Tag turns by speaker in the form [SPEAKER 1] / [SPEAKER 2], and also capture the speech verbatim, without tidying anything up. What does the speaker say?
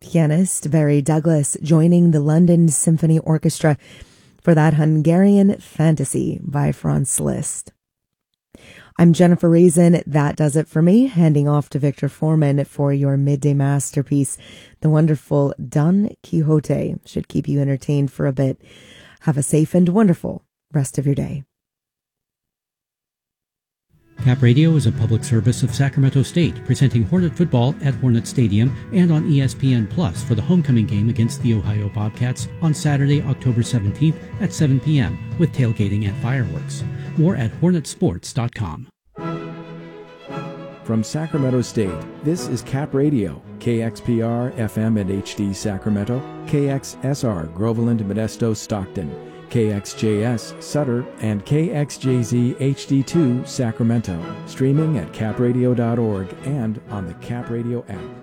[SPEAKER 1] Pianist Barry Douglas joining the London Symphony Orchestra for that Hungarian Fantasy by Franz Liszt. I'm Jennifer Reason. That does it for me. Handing off to Victor Foreman for your midday masterpiece, the wonderful Don Quixote. Should keep you entertained for a bit. Have a safe and wonderful rest of your day.
[SPEAKER 2] Cap Radio is a public service of Sacramento State, presenting Hornet football at Hornet Stadium and on E S P N Plus for the homecoming game against the Ohio Bobcats on Saturday, October seventeenth at seven p.m. with tailgating and fireworks. More at hornet sports dot com.
[SPEAKER 3] From Sacramento State, this is Cap Radio, K X P R, F M and H D Sacramento, K X S R, Groveland, Modesto, Stockton, K X J S, Sutter, and K X J Z H D two, Sacramento. Streaming at cap radio dot org and on the Cap Radio app.